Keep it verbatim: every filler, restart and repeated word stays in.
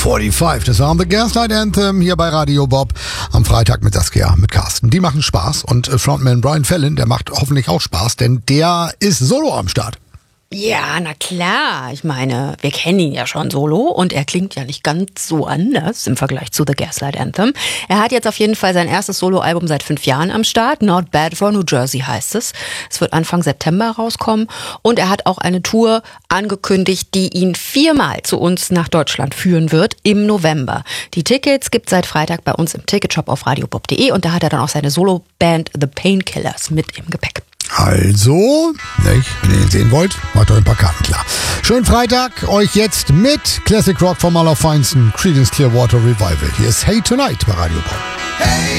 fünfundvierzig. Das war The Gaslight Anthem hier bei Radio Bob am Freitag mit Saskia, mit Carsten. Die machen Spaß und Frontman Brian Fallon, der macht hoffentlich auch Spaß, denn der ist solo am Start. Ja, na klar. Ich meine, wir kennen ihn ja schon solo und er klingt ja nicht ganz so anders im Vergleich zu The Gaslight Anthem. Er hat jetzt auf jeden Fall sein erstes Soloalbum seit fünf Jahren am Start. Not Bad for New Jersey heißt es. Es wird Anfang September rauskommen und er hat auch eine Tour angekündigt, die ihn viermal zu uns nach Deutschland führen wird im November. Die Tickets gibt's seit Freitag bei uns im Ticketshop auf radiobob punkt de und da hat er dann auch seine Soloband The Painkillers mit im Gepäck. Also, nicht, wenn ihr ihn sehen wollt, macht euch ein paar Karten klar. Schönen Freitag euch jetzt mit Classic Rock vom allerfeinsten Creedence Clearwater Revival. Hier ist Hey Tonight bei Radio Bob. Hey!